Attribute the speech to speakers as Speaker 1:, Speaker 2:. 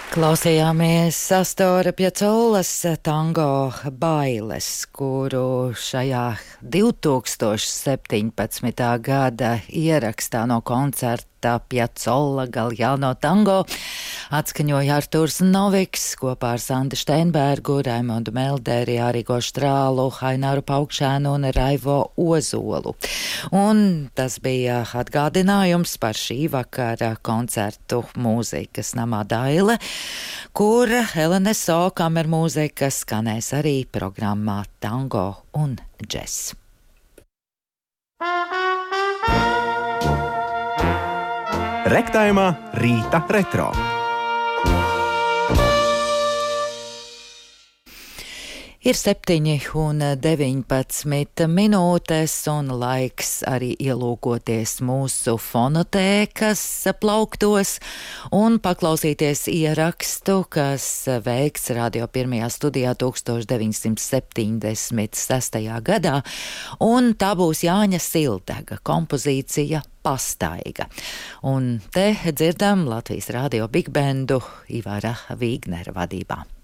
Speaker 1: Klausījāmies Astora Piacolas tango Bailes, kuru šajā 2017. gada ierakstā no koncerta Piacola Galliano tango atskaņoja Artūrs Noviks kopā ar Sandu Steinbergu, Raimondu Melderi, Ārigo Štrālu, Haināru Paukšēnu un Raivo Ozolu. Un tas bija atgādinājums par šī vakara koncertu mūzikas namā Daile, kur LNSO kamermūzika skanēs arī programmā Tango un džess.
Speaker 2: Rektaimā Rīta retro.
Speaker 1: Ir 7:19 minūtes un laiks arī ielūkoties mūsu fonotēkas plauktos un paklausīties ierakstu, kas veikts Radio Pirmajā studijā 1976. gadā, un tā būs Jāņa Sildega kompozīcija Pastaiga. Un te dzirdam Latvijas radio bigbendu Ivara Vīgnera vadībā.